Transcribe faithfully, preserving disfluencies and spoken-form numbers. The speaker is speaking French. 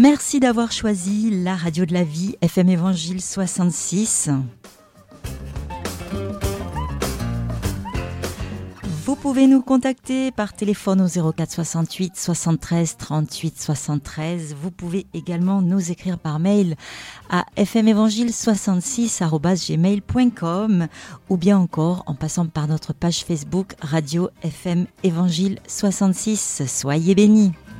Merci d'avoir choisi la radio de la vie, F M Évangile soixante-six. Vous pouvez nous contacter par téléphone au zéro quatre soixante-huit soixante-treize trente-huit soixante-treize. Vous pouvez également nous écrire par mail à f m évangile soixante-six arobase gmail point com ou bien encore en passant par notre page Facebook Radio F M Évangile soixante-six. Soyez bénis.